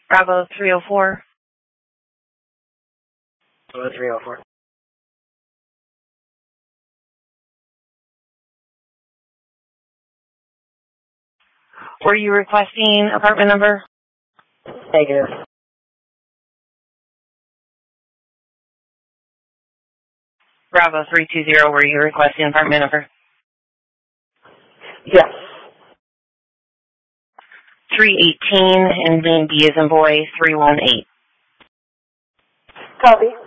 Bravo 304. Bravo 304. Were you requesting apartment number? Negative. Bravo 320, were you requesting apartment number? Yes. 318 and then B as in boy 318. Copy.